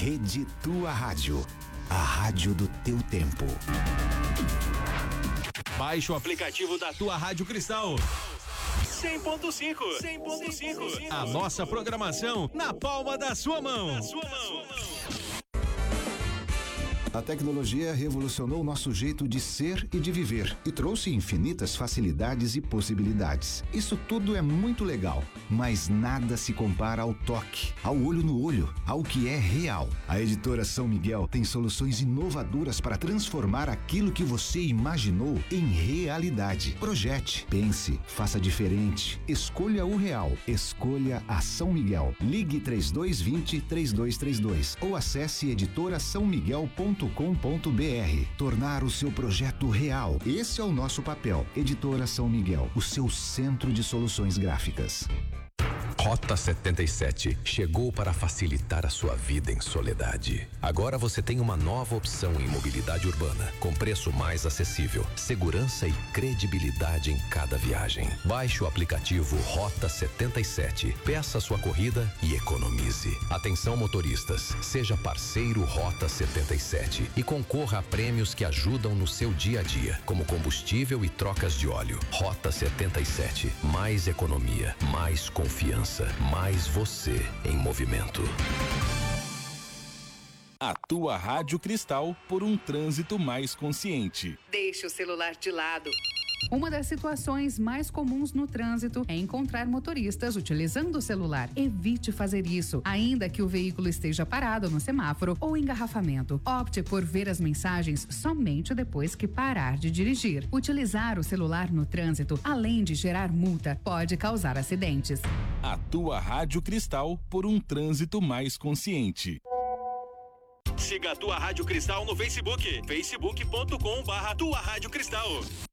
Rede Tua Rádio, a rádio do teu tempo. Baixe o aplicativo da Tua Rádio Cristal. 100.5. A nossa programação na palma da sua mão. A tecnologia revolucionou nosso jeito de ser e de viver e trouxe infinitas facilidades e possibilidades. Isso tudo é muito legal, mas nada se compara ao toque, ao olho no olho, ao que é real. A editora São Miguel tem soluções inovadoras para transformar aquilo que você imaginou em realidade. Projete, pense, faça diferente. Escolha o real. Escolha a São Miguel. Ligue 3220-3232 ou acesse editorasaomiguel.com.br. Tornar o seu projeto real. Esse é o nosso papel. Editora São Miguel, o seu centro de soluções gráficas. Rota 77 chegou para facilitar a sua vida em Soledade. Agora você tem uma nova opção em mobilidade urbana, com preço mais acessível, segurança e credibilidade em cada viagem. Baixe o aplicativo Rota 77, peça sua corrida e economize. Atenção motoristas, seja parceiro Rota 77 e concorra a prêmios que ajudam no seu dia a dia, como combustível e trocas de óleo. Rota 77, mais economia, mais confiança. Mais você em movimento. A Tua Rádio Cristal por um trânsito mais consciente. Deixe o celular de lado. Uma das situações mais comuns no trânsito é encontrar motoristas utilizando o celular. Evite fazer isso, ainda que o veículo esteja parado no semáforo ou engarrafamento. Opte por ver as mensagens somente depois que parar de dirigir. Utilizar o celular no trânsito, além de gerar multa, pode causar acidentes. A Tua Rádio Cristal por um trânsito mais consciente. Siga a Tua Rádio Cristal no Facebook, facebook.com/Tua Rádio Cristal.